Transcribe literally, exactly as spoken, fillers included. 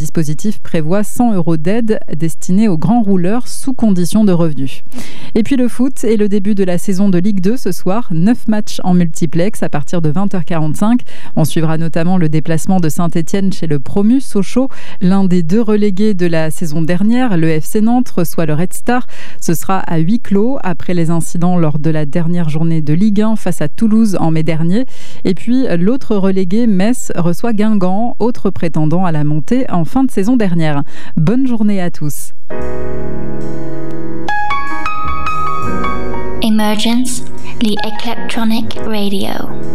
dispositif prévoit cent euros d'aide destinée aux grands rouleurs sous condition de revenus. Et puis le foot et le début de la saison de Ligue deux ce soir. neuf matchs en multiplex à partir de vingt heures quarante-cinq. On suivra notamment le déplacement de Saint-Etienne chez le promu Sochaux. L'un des deux relégués de la saison dernière, le F C Nantes, reçoit le Red Star. Ce sera à huis clos après les incidents lors de la dernière journée de Ligue un face à Toulouse en mai dernier. Et puis l'autre relégué, Metz, reçoit Guingamp, autre prétendant à la montée en fin de saison dernière. Bonne journée à tous. Emergence, the Electronic Radio.